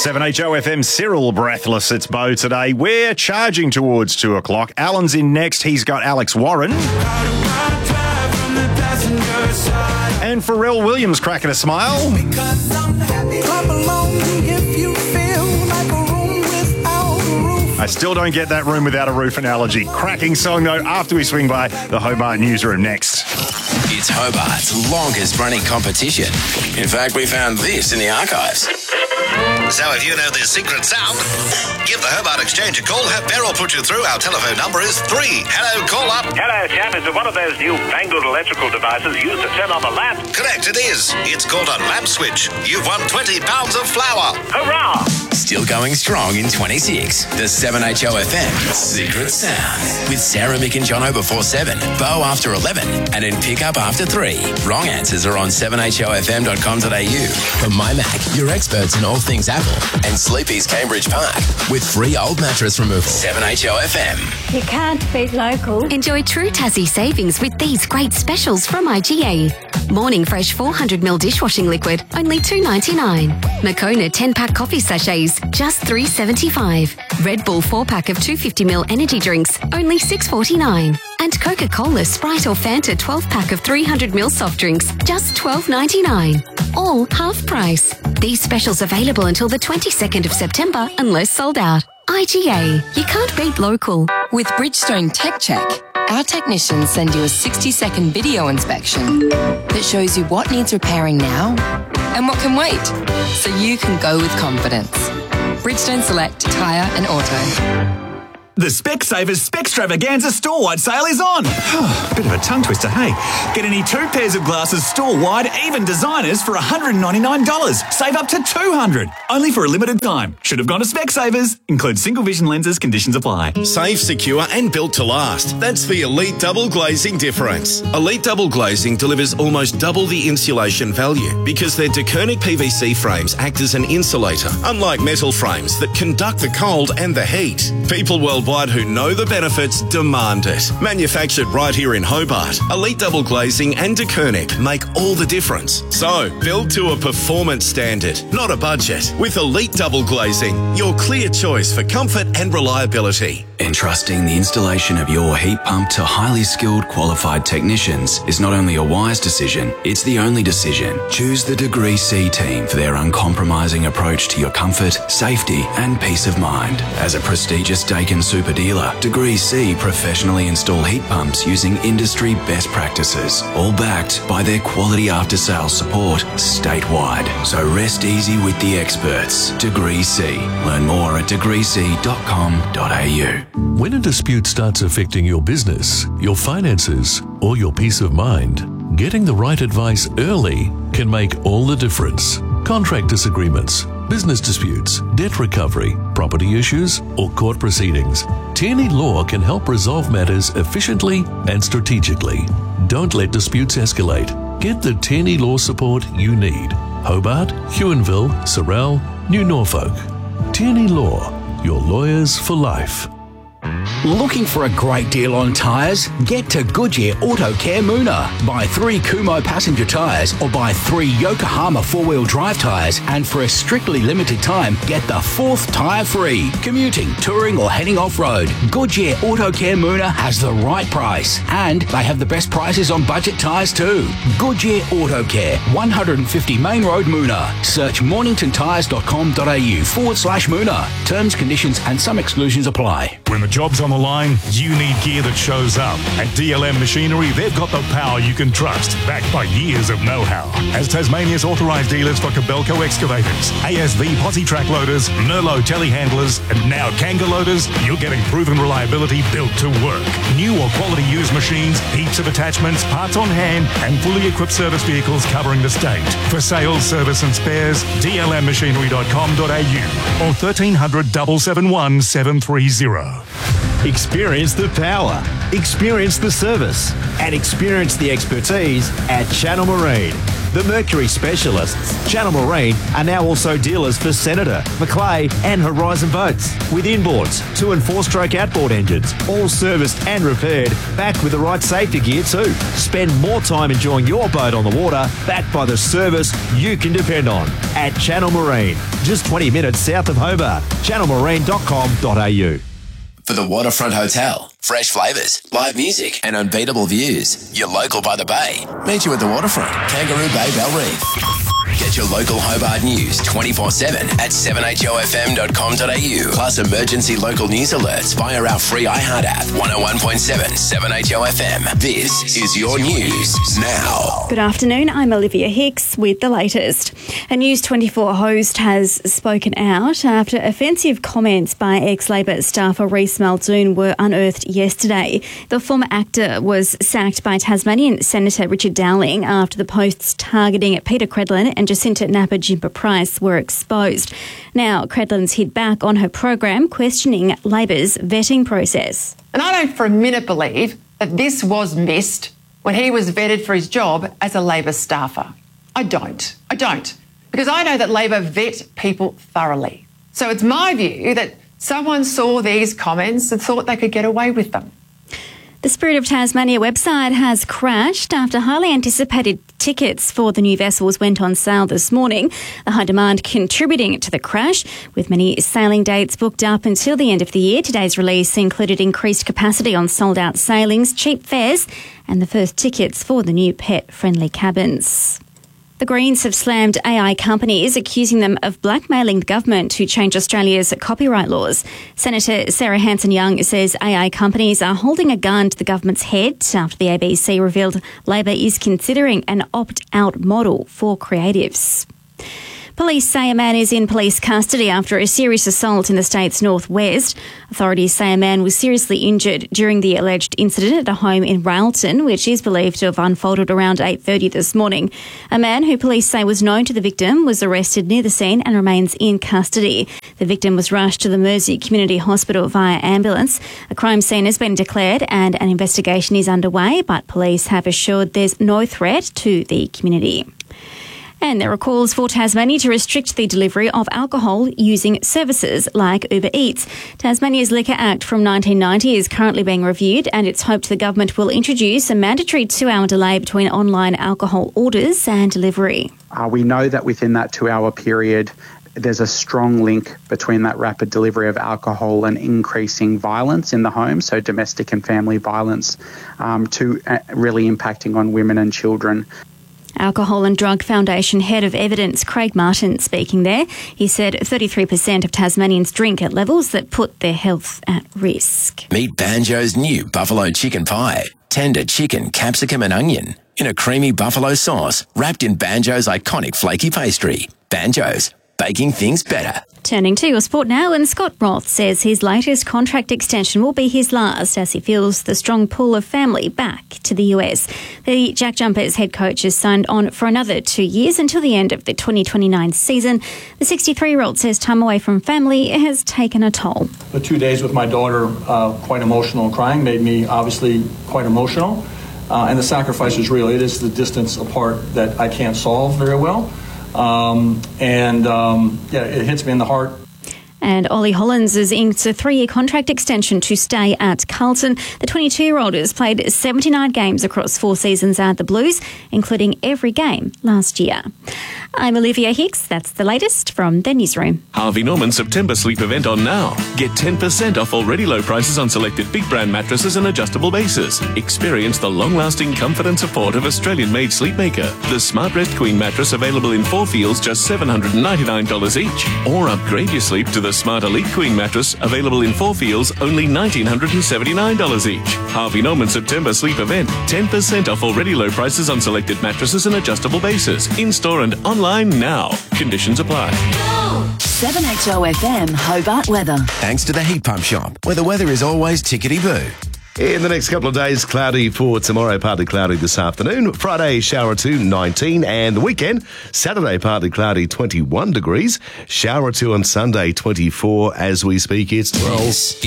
7HOFM, Cyril Breathless. It's Bo today. We're charging towards 2 o'clock. Alan's in next. He's got Alex Warren. And Pharrell Williams cracking a smile. I still don't get that room without a roof analogy. Cracking song, though, after we swing by the Hobart newsroom next. It's Hobart's longest running competition. In fact, we found this in the archives. So if you know this secret sound, give the Hobart Exchange a call. Have Beryl put you through. Our telephone number is 3. Hello, call up. Hello, chap. Is it one of those new fangled electrical devices used to turn on the lamp? Correct, it is. It's called a lamp switch. You've won 20 pounds of flour. Hurrah! Still going strong in 26. The 7HOFM Secret Sound. With Sarah, Mick and Jono before 7, Bo after 11, and in Pickup after 3. Wrong answers are on 7HOFM.com.au. From MyMac, your experts in all things Apple, and Sleepy's Cambridge Park. With free old mattress removal. 7HOFM. You can't beat local. Enjoy true Tassie savings with these great specials from IGA. Morning Fresh 400ml dishwashing liquid, only $2.99. Moccona 10-pack coffee sachets, just $3.75. Red Bull 4-pack of 250ml energy drinks, only $6.49. And Coca-Cola, Sprite or Fanta 12-pack of 300ml soft drinks, just $12.99. All half price. These specials available until the 22nd of September unless sold out. IGA. You can't beat local. With Bridgestone Tech Check, our technicians send you a 60-second video inspection that shows you what needs repairing now and what can wait, so you can go with confidence. Bridgestone Select Tyre and Auto. The Specsavers Specstravaganza store-wide sale is on. Bit of a tongue twister, hey? Get any 2 pairs of glasses store-wide, even designers, for $199. Save up to $200. Only for a limited time. Should have gone to Specsavers. Includes single vision lenses. Conditions apply. Safe, secure and built to last. That's the Elite Double Glazing difference. Elite Double Glazing delivers almost double the insulation value because their DeKernick PVC frames act as an insulator, unlike metal frames that conduct the cold and the heat. People worldwide who know the benefits demand it. Manufactured right here in Hobart, Elite Double Glazing and DeKernick make all the difference. So, build to a performance standard, not a budget. With Elite Double Glazing, your clear choice for comfort and reliability. Entrusting the installation of your heat pump to highly skilled, qualified technicians is not only a wise decision, it's the only decision. Choose the Degree C team for their uncompromising approach to your comfort, safety and peace of mind. As a prestigious Dakin super dealer, Degree C professionally install heat pumps using industry best practices, all backed by their quality after-sales support statewide. So rest easy with the experts. Degree C. Learn more at degreec.com.au. When a dispute starts affecting your business, your finances, or your peace of mind, getting the right advice early can make all the difference. Contract disagreements, business disputes, debt recovery, property issues, or court proceedings. Tierney Law can help resolve matters efficiently and strategically. Don't let disputes escalate. Get the Tierney Law support you need. Hobart, Huonville, Sorell, New Norfolk. Tierney Law, your lawyers for life. Looking for a great deal on tyres? Get to Goodyear Auto Care Moona. Buy 3 Kumho passenger tyres or buy 3 Yokohama 4-wheel drive tyres, and for a strictly limited time, get the 4th tyre free. Commuting, touring or heading off-road, Goodyear Auto Care Moona has the right price, and they have the best prices on budget tyres too. Goodyear Auto Care, 150 Main Road, Moona. Search morningtontyres.com.au/Moona. Terms, conditions and some exclusions apply. When the job's on the line, you need gear that shows up. At DLM Machinery, they've got the power you can trust, backed by years of know-how. As Tasmania's authorised dealers for Kobelco excavators, ASV posse track loaders, Nerlo telehandlers, and now Kanga loaders, you're getting proven reliability built to work. New or quality used machines, heaps of attachments, parts on hand, and fully equipped service vehicles covering the state. For sales, service and spares, dlmmachinery.com.au or 1300 771 730. Experience the power, experience the service, and experience the expertise at Channel Marine. The Mercury specialists, Channel Marine, are now also dealers for Senator, Macleay and Horizon boats. With inboards, 2 and 4-stroke outboard engines, all serviced and repaired, backed with the right safety gear too. Spend more time enjoying your boat on the water, backed by the service you can depend on. At Channel Marine, just 20 minutes south of Hobart. channelmarine.com.au. For the Waterfront Hotel, fresh flavours, live music and unbeatable views. You're local by the bay. Meet you at the Waterfront, Kangaroo Bay, Bell Reef. Get your local Hobart news 24/7 at 7hofm.com.au. Plus emergency local news alerts via our free iHeart app. 101.7 7HOFM. This is your news now. Good afternoon, I'm Olivia Hicks with the latest. A News 24 host has spoken out after offensive comments by ex-Labor staffer Reece Muldoon were unearthed yesterday. The former actor was sacked by Tasmanian Senator Richard Dowling after the posts targeting Peter Credlin and Jacinta Napa-Jimper-Price were exposed. Now, Credlin's hit back on her program, questioning Labor's vetting process. And I don't for a minute believe that this was missed when he was vetted for his job as a Labor staffer. I don't. Because I know that Labor vet people thoroughly. So it's my view that someone saw these comments and thought they could get away with them. The Spirit of Tasmania website has crashed after highly anticipated tickets for the new vessels went on sale this morning. The high demand contributing to the crash, with many sailing dates booked up until the end of the year. Today's release included increased capacity on sold-out sailings, cheap fares, and the first tickets for the new pet-friendly cabins. The Greens have slammed AI companies, accusing them of blackmailing the government to change Australia's copyright laws. Senator Sarah Hanson-Young says AI companies are holding a gun to the government's head after the ABC revealed Labor is considering an opt-out model for creatives. Police say a man is in police custody after a serious assault in the state's northwest. Authorities say a man was seriously injured during the alleged incident at a home in Railton, which is believed to have unfolded around 8:30 this morning. A man who police say was known to the victim was arrested near the scene and remains in custody. The victim was rushed to the Mersey Community Hospital via ambulance. A crime scene has been declared and an investigation is underway, but police have assured there's no threat to the community. And there are calls for Tasmania to restrict the delivery of alcohol using services like Uber Eats. Tasmania's Liquor Act from 1990 is currently being reviewed, and it's hoped the government will introduce a mandatory 2-hour delay between online alcohol orders and delivery. We know that within that 2-hour period, there's a strong link between that rapid delivery of alcohol and increasing violence in the home, so domestic and family violence, to really impacting on women and children. Alcohol and Drug Foundation Head of Evidence Craig Martin speaking there. He said 33% of Tasmanians drink at levels that put their health at risk. Meet Banjo's new buffalo chicken pie. Tender chicken, capsicum and onion in a creamy buffalo sauce wrapped in Banjo's iconic flaky pastry. Banjo's, baking things better. Turning to your sport now, and Scott Roth says his latest contract extension will be his last as he feels the strong pull of family back to the US. The Jack Jumpers head coach has signed on for another 2 years until the end of the 2029 season. The 63-year-old says time away from family has taken a toll. The 2 days with my daughter, quite emotional and crying, made me obviously quite emotional. And the sacrifice is real. It is the distance apart that I can't solve very well. It hits me in the heart. And Ollie Hollins has inked a 3-year contract extension to stay at Carlton. The 22-year-old has played 79 games across 4 seasons at the Blues, including every game last year. I'm Olivia Hicks. That's the latest from the newsroom. Harvey Norman's September sleep event on now. Get 10% off already low prices on selected big brand mattresses and adjustable bases. Experience the long-lasting comfort and support of Australian-made Sleepmaker. The Smart Rest Queen mattress available in 4 feels just $799 each. Or upgrade your sleep to the Smart Elite Queen mattress available in 4 feels only $1,979 each. Harvey Norman September sleep event. 10% off already low prices on selected mattresses and adjustable bases. In-store and online now. Conditions apply. 7HOFM Hobart weather. Thanks to the Heat Pump Shop, where the weather is always tickety-boo. In the next couple of days, cloudy for tomorrow, partly cloudy this afternoon. Friday, shower 2, 19. And the weekend, Saturday, partly cloudy, 21 degrees. Shower 2 on Sunday, 24. As we speak, it's 12.